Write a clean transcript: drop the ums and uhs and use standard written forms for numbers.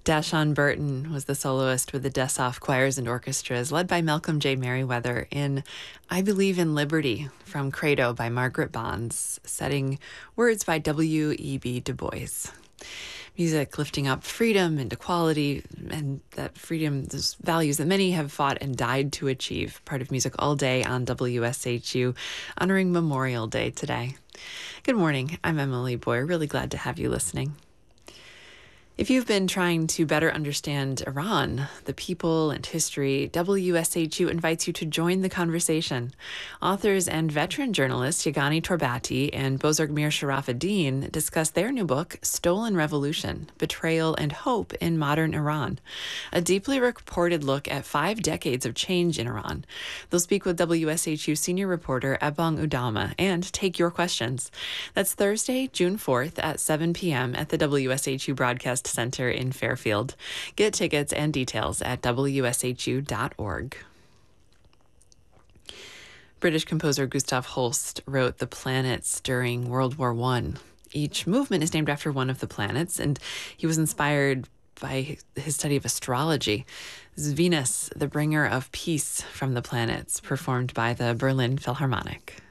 Dashawn Burton was the soloist with the Dessoff Choirs and Orchestras, led by Malcolm J. Merriweather in I Believe in Liberty from Credo by Margaret Bonds, setting words by W.E.B. Du Bois. Music lifting up freedom and equality, and that freedom, those values that many have fought and died to achieve. Part of Music All Day on WSHU, honoring Memorial Day today. Good morning. I'm Emily Boyer. Really glad to have you listening. If you've been trying to better understand Iran, the people and history, WSHU invites you to join the conversation. Authors and veteran journalists Yagani Torbati and Bozorg-Mir Sharafuddin discuss their new book, Stolen Revolution, Betrayal and Hope in Modern Iran, a deeply reported look at 5 decades of change in Iran. They'll speak with WSHU senior reporter Ebong Udama and take your questions. That's Thursday, June 4th at 7 p.m. at the WSHU Broadcast Center in Fairfield. Get tickets and details at wshu.org. British composer Gustav Holst wrote The Planets during World War I. Each movement is named after one of the planets, and he was inspired by his study of astrology. This is Venus, the bringer of peace from the planets, performed by the Berlin Philharmonic.